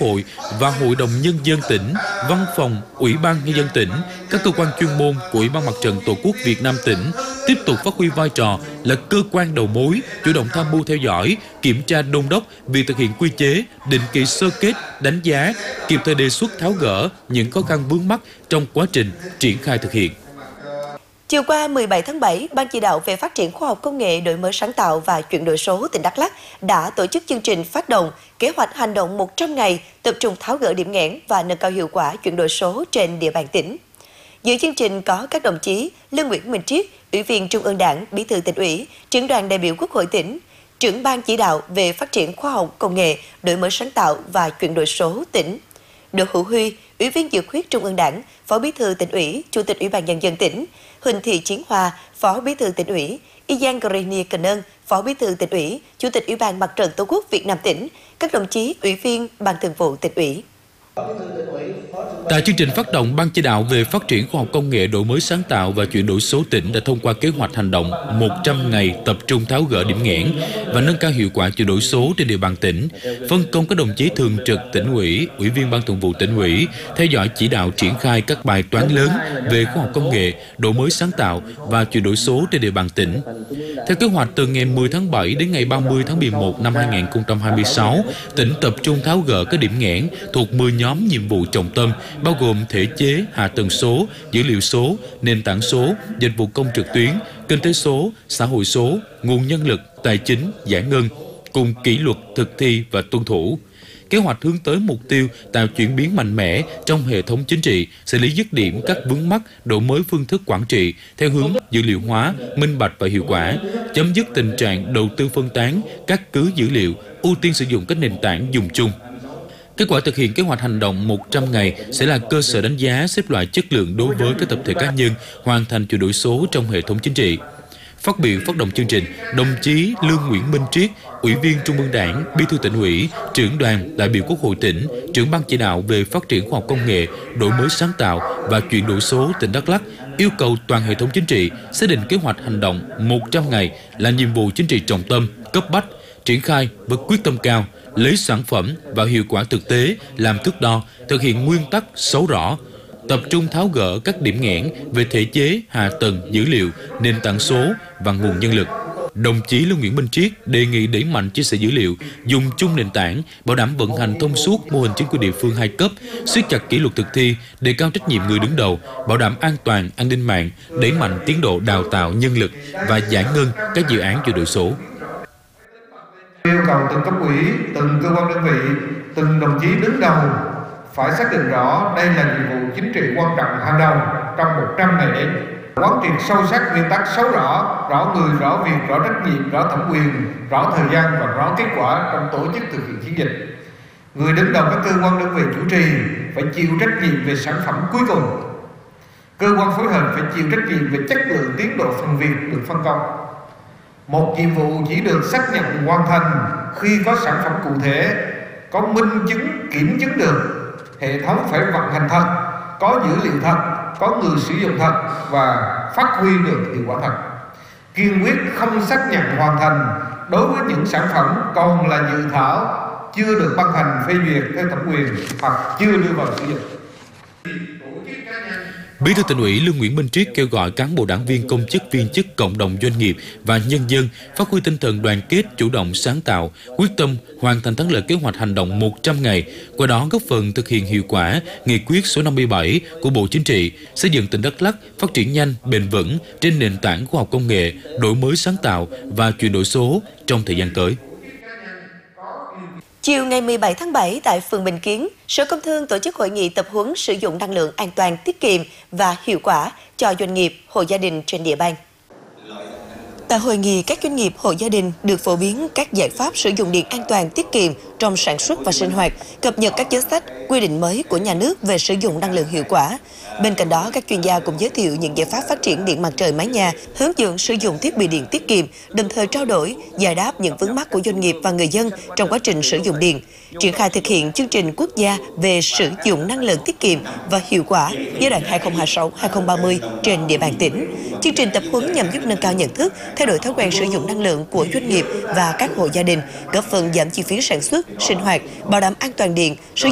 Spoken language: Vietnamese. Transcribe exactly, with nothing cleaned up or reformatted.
hội và Hội đồng Nhân dân tỉnh, Văn phòng Ủy ban Nhân dân tỉnh, các cơ quan chuyên môn của Ủy ban Mặt trận Tổ quốc Việt Nam tỉnh tiếp tục phát huy vai trò là cơ quan đầu mối, chủ động tham mưu theo dõi, kiểm tra đôn đốc việc thực hiện quy chế, định kỳ sơ kết, đánh giá, kịp thời đề xuất tháo gỡ những khó khăn vướng mắc trong quá trình triển khai thực hiện. Chiều qua mười bảy tháng bảy, Ban chỉ đạo về phát triển khoa học công nghệ, đổi mới sáng tạo và chuyển đổi số tỉnh Đắk Lắk đã tổ chức chương trình phát động kế hoạch hành động một trăm ngày tập trung tháo gỡ điểm nghẽn và nâng cao hiệu quả chuyển đổi số trên địa bàn tỉnh. Dự chương trình có các đồng chí Lương Nguyễn Minh Triết, Ủy viên Trung ương Đảng, Bí thư Tỉnh ủy, Trưởng đoàn đại biểu Quốc hội tỉnh, Trưởng Ban chỉ đạo về phát triển khoa học công nghệ, đổi mới sáng tạo và chuyển đổi số tỉnh. Đỗ Hữu Huy, Ủy viên Dự khuyết Trung ương Đảng, Phó Bí thư Tỉnh ủy, Chủ tịch Ủy ban Nhân dân tỉnh, Huỳnh Thị Chiến Hoa, Phó Bí thư Tỉnh ủy, Ian Grenier Cần Ân, Phó Bí thư Tỉnh ủy, Chủ tịch Ủy ban Mặt trận Tổ quốc Việt Nam tỉnh, các đồng chí Ủy viên Ban Thường vụ Tỉnh ủy. Tại chương trình phát động, Ban chỉ đạo về phát triển khoa học công nghệ, đổi mới sáng tạo và chuyển đổi số tỉnh đã thông qua kế hoạch hành động một trăm ngày tập trung tháo gỡ điểm nghẽn và nâng cao hiệu quả chuyển đổi số trên địa bàn tỉnh, phân công các đồng chí thường trực Tỉnh ủy, Ủy viên Ban Thường vụ Tỉnh ủy theo dõi chỉ đạo triển khai các bài toán lớn về khoa học công nghệ, đổi mới sáng tạo và chuyển đổi số trên địa bàn tỉnh. Theo kế hoạch, từ ngày mười tháng bảy đến ngày ba mươi tháng mười một năm hai nghìn không trăm hai mươi sáu, tỉnh tập trung tháo gỡ các điểm nghẽn thuộc mười nhóm nhiệm vụ trọng tâm, bao gồm thể chế, hạ tầng số, dữ liệu số, nền tảng số, dịch vụ công trực tuyến, kinh tế số, xã hội số, nguồn nhân lực, tài chính, giải ngân, cùng kỷ luật thực thi và tuân thủ. Kế hoạch hướng tới mục tiêu tạo chuyển biến mạnh mẽ trong hệ thống chính trị, xử lý dứt điểm các vướng mắc, đổi mới phương thức quản trị theo hướng dữ liệu hóa, minh bạch và hiệu quả, chấm dứt tình trạng đầu tư phân tán, cắt cứ dữ liệu, ưu tiên sử dụng các nền tảng dùng chung. Kết quả thực hiện kế hoạch hành động một trăm ngày sẽ là cơ sở đánh giá xếp loại chất lượng đối với các tập thể cá nhân hoàn thành chuyển đổi số trong hệ thống chính trị. Phát biểu phát động chương trình, đồng chí Lương Nguyễn Minh Triết, Ủy viên Trung ương Đảng, Bí thư Tỉnh ủy, Trưởng đoàn đại biểu Quốc hội tỉnh, Trưởng Ban chỉ đạo về phát triển khoa học công nghệ, đổi mới sáng tạo và chuyển đổi số tỉnh Đắk Lắk yêu cầu toàn hệ thống chính trị xác định kế hoạch hành động một trăm ngày là nhiệm vụ chính trị trọng tâm, cấp bách, triển khai với quyết tâm cao, lấy sản phẩm và hiệu quả thực tế làm thước đo, thực hiện nguyên tắc sáu rõ, tập trung tháo gỡ các điểm nghẽn về thể chế, hạ tầng, dữ liệu, nền tảng số và nguồn nhân lực. Đồng chí Lương Nguyễn Minh Triết đề nghị đẩy mạnh chia sẻ dữ liệu, dùng chung nền tảng, bảo đảm vận hành thông suốt mô hình chính quyền địa phương hai cấp, siết chặt kỷ luật thực thi, đề cao trách nhiệm người đứng đầu, bảo đảm an toàn, an ninh mạng, đẩy mạnh tiến độ đào tạo nhân lực và giải ngân các dự án chuyển đổi số. Yêu cầu từng cấp ủy, từng cơ quan đơn vị, từng đồng chí đứng đầu phải xác định rõ đây là nhiệm vụ chính trị quan trọng hàng đầu trong một trăm ngày đến. Quán triệt sâu sắc nguyên tắc sáu rõ, rõ người, rõ việc, rõ trách nhiệm, rõ thẩm quyền, rõ thời gian và rõ kết quả trong tổ chức thực hiện chiến dịch. Người đứng đầu các cơ quan đơn vị chủ trì phải chịu trách nhiệm về sản phẩm cuối cùng. Cơ quan phối hợp phải chịu trách nhiệm về chất lượng tiến độ phần việc được phân công. Một nhiệm vụ chỉ được xác nhận hoàn thành khi có sản phẩm cụ thể, có minh chứng, kiểm chứng được. Hệ thống phải vận hành thật, có dữ liệu thật, có người sử dụng thật và phát huy được hiệu quả thật. Kiên quyết không xác nhận hoàn thành đối với những sản phẩm còn là dự thảo, chưa được ban hành phê duyệt theo thẩm quyền hoặc chưa đưa vào sử dụng. Bí thư Tỉnh ủy Lương Nguyễn Minh Triết kêu gọi cán bộ đảng viên, công chức, viên chức, cộng đồng doanh nghiệp và nhân dân phát huy tinh thần đoàn kết, chủ động, sáng tạo, quyết tâm hoàn thành thắng lợi kế hoạch hành động một trăm ngày, qua đó góp phần thực hiện hiệu quả nghị quyết số năm mươi bảy của Bộ Chính trị, xây dựng tỉnh Đắk Lắk phát triển nhanh, bền vững trên nền tảng khoa học công nghệ, đổi mới sáng tạo và chuyển đổi số trong thời gian tới. Chiều ngày mười bảy tháng bảy tại phường Bình Kiến, Sở Công Thương tổ chức hội nghị tập huấn sử dụng năng lượng an toàn, tiết kiệm và hiệu quả cho doanh nghiệp, hộ gia đình trên địa bàn. Tại hội nghị, các doanh nghiệp, hộ gia đình được phổ biến các giải pháp sử dụng điện an toàn, tiết kiệm trong sản xuất và sinh hoạt, cập nhật các chính sách, quy định mới của nhà nước về sử dụng năng lượng hiệu quả. Bên cạnh đó, các chuyên gia cũng giới thiệu những giải pháp phát triển điện mặt trời mái nhà, hướng dẫn sử dụng thiết bị điện tiết kiệm, đồng thời trao đổi, giải đáp những vướng mắc của doanh nghiệp và người dân trong quá trình sử dụng điện. Triển khai thực hiện chương trình quốc gia về sử dụng năng lượng tiết kiệm và hiệu quả giai đoạn hai nghìn không trăm hai mươi sáu đến hai nghìn không trăm ba mươi trên địa bàn tỉnh. Chương trình tập huấn nhằm giúp nâng cao nhận thức, thay đổi thói quen sử dụng năng lượng của doanh nghiệp và các hộ gia đình, góp phần giảm chi phí sản xuất, sinh hoạt, bảo đảm an toàn điện, sử